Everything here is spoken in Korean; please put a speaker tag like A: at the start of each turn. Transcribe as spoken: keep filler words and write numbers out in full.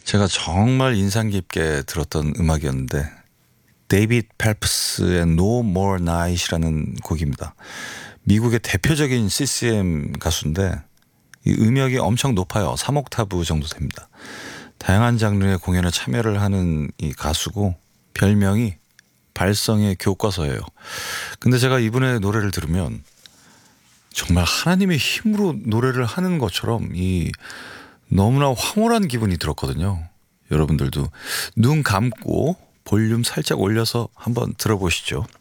A: 제가 정말 인상 깊게 들었던 음악이었는데 데이빗 펠프스의 No More Night이라는 곡입니다. 미국의 대표적인 씨씨엠 가수인데 이 음역이 엄청 높아요. 삼 옥타브 정도 됩니다. 다양한 장르의 공연에 참여를 하는 이 가수고 별명이 발성의 교과서예요. 근데 제가 이분의 노래를 들으면 정말 하나님의 힘으로 노래를 하는 것처럼 이 너무나 황홀한 기분이 들었거든요. 여러분들도 눈 감고 볼륨 살짝 올려서 한번 들어보시죠.